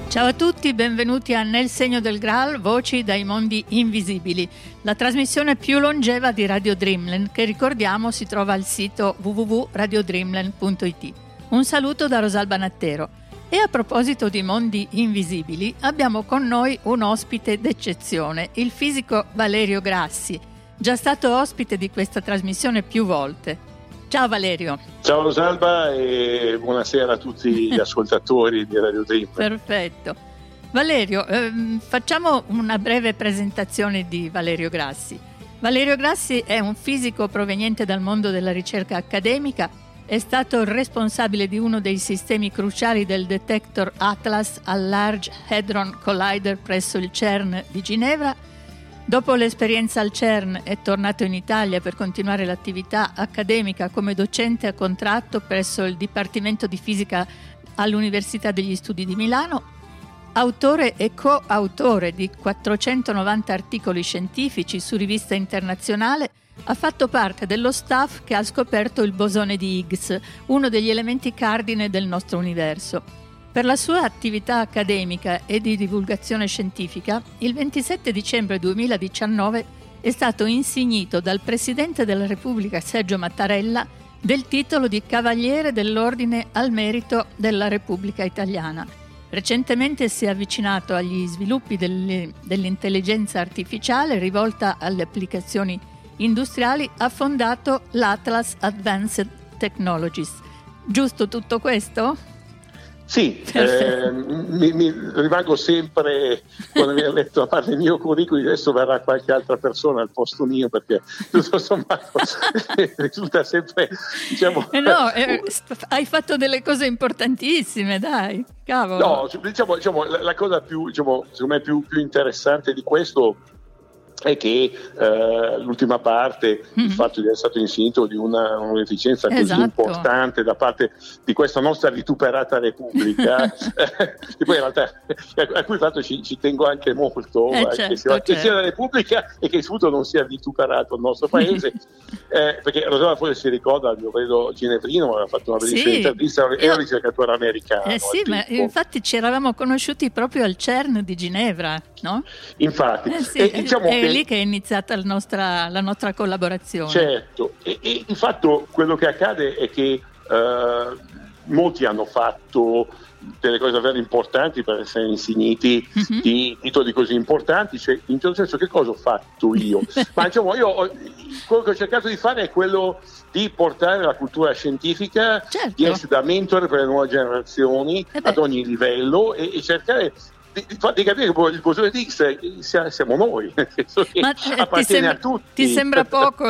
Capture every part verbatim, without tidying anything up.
Ciao a tutti, benvenuti a Nel Segno del Graal, voci dai mondi invisibili, la trasmissione più longeva di Radio Dreamland, che ricordiamo si trova al sito w w w punto radio dreamland punto i t. Un saluto da Rosalba Nattero. E a proposito di mondi invisibili, abbiamo con noi un ospite d'eccezione, il fisico Valerio Grassi, già stato ospite di questa trasmissione più volte. Ciao Valerio. Ciao Rosalba e buonasera a tutti gli ascoltatori di Radio Dreamland. Perfetto. Valerio, ehm, facciamo una breve presentazione di Valerio Grassi. Valerio Grassi è un fisico proveniente dal mondo della ricerca accademica, è stato il responsabile di uno dei sistemi cruciali del detector Atlas al Large Hadron Collider presso il CERN di Ginevra. Dopo l'esperienza al CERN è tornato in Italia per continuare l'attività accademica come docente a contratto presso il Dipartimento di Fisica all'Università degli Studi di Milano, autore e coautore di quattrocentonovanta articoli scientifici su rivista internazionale. Ha fatto parte dello staff che ha scoperto il bosone di Higgs, uno degli elementi cardine del nostro universo. Per la sua attività accademica e di divulgazione scientifica, il ventisette dicembre duemiladiciannove è stato insignito dal Presidente della Repubblica Sergio Mattarella del titolo di Cavaliere dell'Ordine al Merito della Repubblica Italiana. Recentemente si è avvicinato agli sviluppi delle, dell'intelligenza artificiale rivolta alle applicazioni industriali, ha fondato l'Atlas Advanced Technologies. Giusto tutto questo? Sì, eh, mi, mi rimango sempre, quando mi ha letto a parte il mio curriculum, adesso verrà qualche altra persona al posto mio, perché tutto sommato risulta sempre, diciamo... Eh no, eh, hai fatto delle cose importantissime, dai, cavolo. No, diciamo, diciamo la, la cosa più, diciamo, secondo me più, più interessante di questo è che eh, l'ultima parte, mm-hmm. il fatto di essere stato insignito di una un'efficienza così esatto. importante da parte di questa nostra vituperata Repubblica, che poi in realtà a cui fatto ci, ci tengo anche molto, eh, eh, certo, che, sia, certo. che sia la Repubblica e che soprattutto non sia vituperato il nostro paese, eh, perché Rosalba forse si ricorda, io credo Ginevrino aveva fatto una bellissima sì, intervista, era io... un ricercatore americano. Eh sì, ma infatti ci eravamo conosciuti proprio al CERN di Ginevra, no? Infatti, eh sì, e, diciamo è che, lì che è iniziata la nostra, la nostra collaborazione. Certo, e, e di fatto quello che accade è che eh, molti hanno fatto delle cose davvero importanti per essere insigniti mm-hmm. di titoli così importanti, cioè in certo senso che cosa ho fatto io? Ma diciamo io ho, quello che ho cercato di fare è quello di portare la cultura scientifica, certo. di essere da mentore per le nuove generazioni ad ogni livello e, e cercare di, di capire che il bosone di Higgs siamo noi, nel senso che ma, eh, appartiene sembra, a tutti. Ti sembra poco,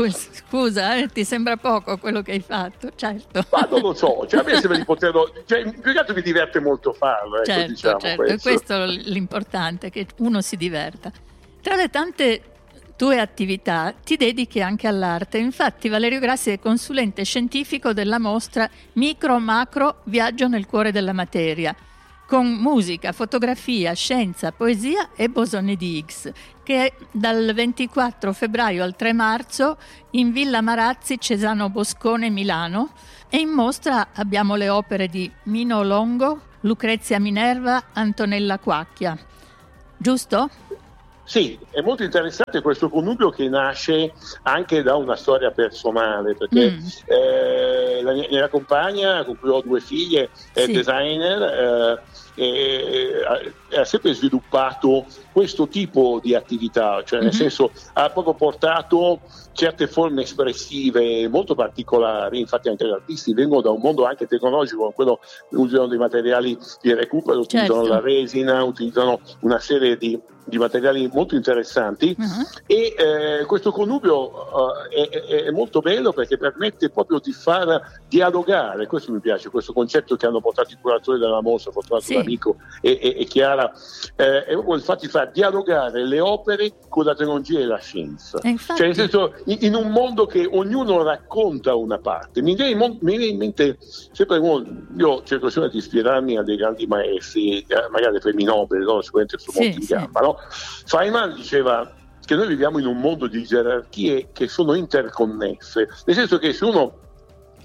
scusa, eh, ti sembra poco quello che hai fatto, certo. Ma non lo so, cioè a me sembra di poterlo, cioè più che altro mi diverte molto farlo, ecco, certo, diciamo certo. questo. E questo è l'importante, che uno si diverta. Tra le tante tue attività ti dedichi anche all'arte, infatti Valerio Grassi è consulente scientifico della mostra Micro Macro Viaggio nel cuore della materia, con musica, fotografia, scienza, poesia e bosone di Higgs, che è dal ventiquattro febbraio al tre marzo in Villa Marazzi, Cesano Boscone, Milano, e in mostra abbiamo le opere di Mino Longo, Lucrezia Minerva, Antonella Quacchia. Giusto? Sì, è molto interessante questo connubio che nasce anche da una storia personale, perché mm. eh, la mia, mia compagna, con cui ho due figlie, è sì. designer, eh, e, e, ha sempre sviluppato questo tipo di attività, cioè nel mm-hmm. senso ha proprio portato certe forme espressive molto particolari, infatti anche gli artisti vengono da un mondo anche tecnologico, quello usano dei materiali di recupero, certo. utilizzano la resina, utilizzano una serie di, di materiali molto interessanti uh-huh. e eh, questo connubio uh, è, è molto bello perché permette proprio di far dialogare, questo mi piace, questo concetto che hanno portato i curatori della mostra, Fortunato sì. D'Amico e, e, e Chiara, eh, è proprio il fatto di far dialogare le opere con la tecnologia e la scienza, infatti... cioè nel senso in, in un mondo che ognuno racconta una parte. Mi viene, mi viene in mente sempre uno, io cerco sempre di ispirarmi a dei grandi maestri, magari dei premi Nobel, no? Sicuramente sono sì, molto in sì. gamba, no? Feynman diceva che noi viviamo in un mondo di gerarchie che sono interconnesse, nel senso che se uno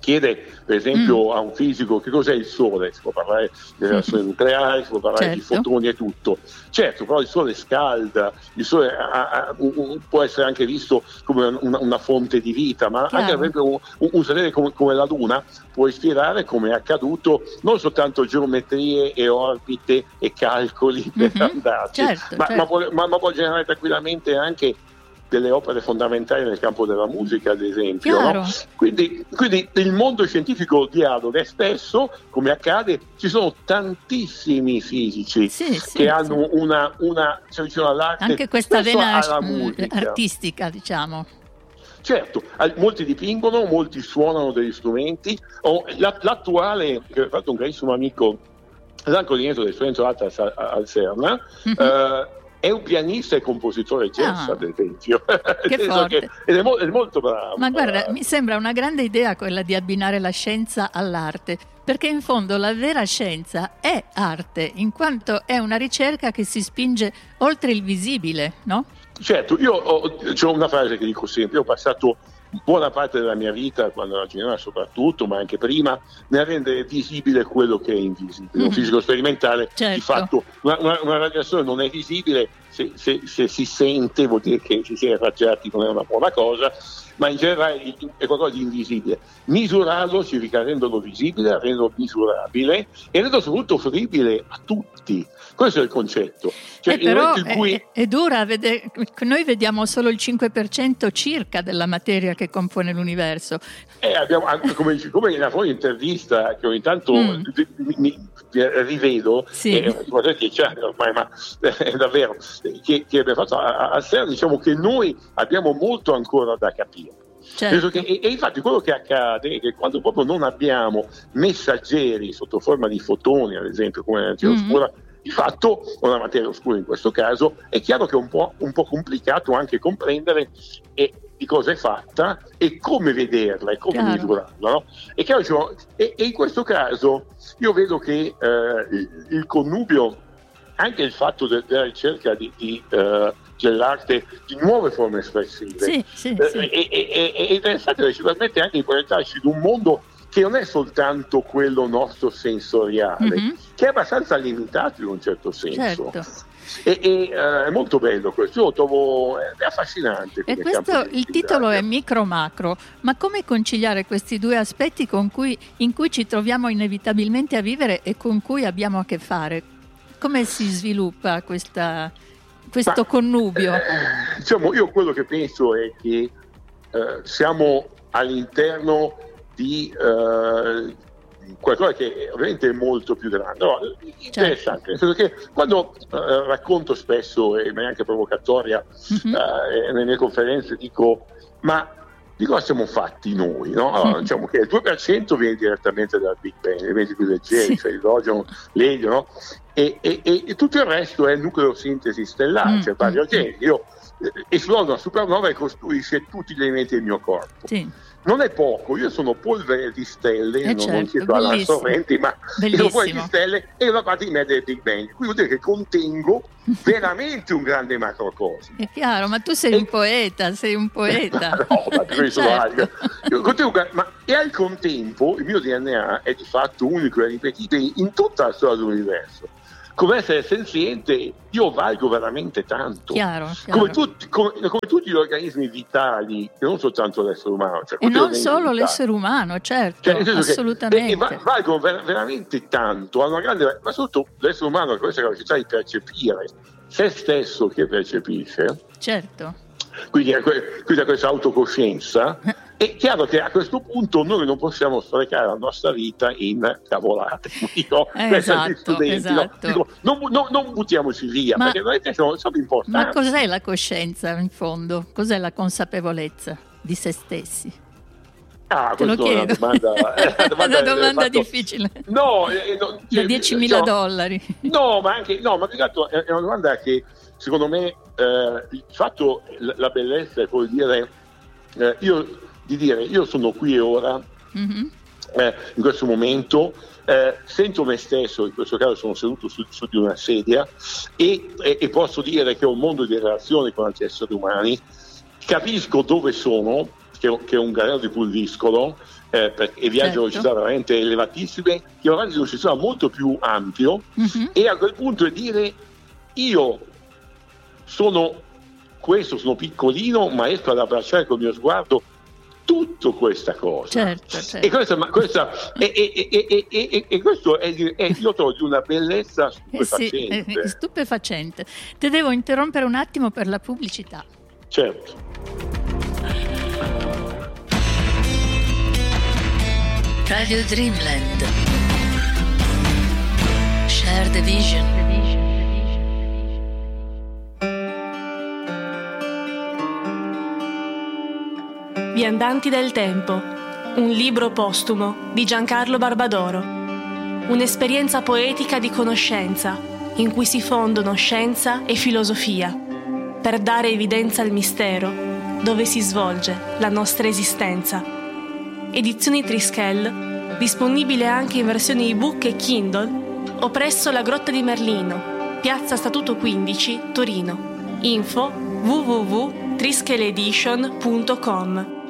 chiede per esempio mm. a un fisico che cos'è il Sole, si può parlare delle reazioni nucleari, si può parlare certo. di fotoni e tutto. Certo, però il Sole scalda, il Sole ha, ha, un, può essere anche visto come una, una fonte di vita, ma Chiaro. anche per esempio un, un satellite come, come la Luna può ispirare, come è accaduto, non soltanto geometrie e orbite e calcoli per mm-hmm. andarci, certo, ma, certo. ma, può, ma, ma può generare tranquillamente anche delle opere fondamentali nel campo della musica, ad esempio, no? quindi, quindi il mondo scientifico dialoga e spesso, come accade, ci sono tantissimi fisici sì, che sì, hanno sì. una, una cioè, all'arte, anche questa vena alla musica. artistica, diciamo. Certo, molti dipingono, molti suonano degli strumenti. Oh, l'attuale, che ho fatto un carissimo amico, l'anco dietro del strumento alto al CERN, mm-hmm. eh, è un pianista e compositore jazz, ah, ad esempio. Che forte. Che, ed è, mo- è molto bravo. Ma guarda, mi sembra una grande idea quella di abbinare la scienza all'arte, perché in fondo la vera scienza è arte, in quanto è una ricerca che si spinge oltre il visibile, no? Certo, io ho, c'ho una frase che dico sempre, io ho passato buona parte della mia vita, quando ero a Ginevra soprattutto, ma anche prima, nel rendere visibile quello che è invisibile. Mm-hmm. Un fisico sperimentale, certo. Di fatto, una, una, una radiazione non è visibile, se, se, se si sente vuol dire che si si è irraggiati, non è una buona cosa, ma in generale è qualcosa di invisibile. Misurarlo significa renderlo visibile, renderlo misurabile e renderlo soprattutto fruibile a tutti. Questo è il concetto. Cioè, eh, però in cui... è, è dura vedere, noi vediamo solo il cinque per cento circa della materia che compone l'universo. Eh, abbiamo, come, come nella fuori intervista che ogni tanto mm. mi, mi rivedo, sì. eh, dieci anni ormai, ma eh, davvero, che, che abbiamo fatto a, a CERN, diciamo che noi abbiamo molto ancora da capire. Certo. Che, e, e infatti quello che accade è che quando proprio non abbiamo messaggeri sotto forma di fotoni, ad esempio, come l'energia mm-hmm. oscura, di fatto, una materia oscura in questo caso, è chiaro che è un po', un po' complicato anche comprendere e, di cosa è fatta e come vederla e come chiaro. Misurarla. No? E, chiaro, cioè, e, e in questo caso io vedo che eh, il, il connubio, anche il fatto de, della ricerca di, di, uh, dell'arte di nuove forme espressive, sì, sì, eh, sì. È, è, è interessante perché ci permette anche di proiettarci in un mondo che non è soltanto quello nostro sensoriale, mm-hmm. che è abbastanza limitato in un certo senso. Certo. E, e uh, è molto bello questo, io lo trovo è affascinante. E questo, il titolo è Micro Macro, ma come conciliare questi due aspetti con cui, in cui ci troviamo inevitabilmente a vivere e con cui abbiamo a che fare? Come si sviluppa questa, questo ma, connubio? Eh, diciamo, io quello che penso è che eh, siamo all'interno di uh, qualcosa che ovviamente è molto più grande, no, interessante, nel senso che quando uh, racconto spesso e anche provocatoria mm-hmm. uh, nelle mie conferenze dico ma di cosa siamo fatti noi, no? Allora, mm-hmm. diciamo che il due per cento viene direttamente dal Big Bang, gli eventi più leggeri, sì. cioè l'idrogeno, l'elio, no? e, e, e tutto il resto è nucleosintesi stellare, mm-hmm. cioè vario genere. Io esplodo una supernova e costruisce tutti gli elementi del mio corpo. Sì. Non è poco, io sono polvere di stelle, eh non, certo, non chiedo alla sorrenti, ma sono polvere di stelle e una parte di me del Big Bang. Quindi vuol dire che contengo veramente un grande macrocosmo. È chiaro, ma tu sei e... un poeta, sei un poeta. no, ma questo certo. io contengo, ma e al contempo il mio D N A è di fatto unico e ripetibile in tutta la storia dell'universo. Come essere senziente io valgo veramente tanto, chiaro, chiaro. Come, tutti, come, come tutti gli organismi vitali, non soltanto l'essere umano, cioè, e non solo vitali. L'essere umano, certo, cioè, assolutamente che, e, e valgono ver- veramente tanto, hanno una grande, ma soprattutto l'essere umano ha questa capacità di percepire se stesso che percepisce, certo, quindi, quindi ha questa autocoscienza. È chiaro che a questo punto noi non possiamo sprecare la nostra vita in cavolate. Dico, eh, esatto, studenti, esatto. No? Dico, non, non, non buttiamoci via, ma, perché veramente sono, sono importanti. Ma cos'è la coscienza in fondo? Cos'è la consapevolezza di se stessi? Ah, te lo chiedo. È una domanda, è una domanda, una domanda fatto, difficile. No, eh, no da diecimila dollari. No, ma anche no, ma esatto, è una domanda che secondo me eh, il fatto, la bellezza è poi dire eh, io di dire io sono qui e ora, mm-hmm. eh, in questo momento, eh, sento me stesso, in questo caso sono seduto su, su di una sedia e, e, e posso dire che ho un mondo di relazioni con altri esseri umani, capisco dove sono, che, che è un galero di pulviscolo, eh, perché il viaggio certo. ci sono veramente elevatissime, che avanti di un sistema molto più ampio, uh-huh. e a quel punto è dire io sono questo, sono piccolino, ma riesco ad abbracciare col mio sguardo tutto questa cosa, certo, certo. e questa, ma questa e, e, e, e, e questo è, è io trovo di una bellezza stupefacente. Eh sì, è stupefacente. Ti devo interrompere un attimo per la pubblicità. Certo. Radio Dreamland. Share the vision. Viandanti del tempo, un libro postumo di Giancarlo Barbadoro, un'esperienza poetica di conoscenza in cui si fondono scienza e filosofia per dare evidenza al mistero dove si svolge la nostra esistenza. Edizioni Trischel, disponibile anche in versione ebook e Kindle o presso la Grotta di Merlino, Piazza Statuto quindici, Torino. Info w w w punto trischeledition punto com.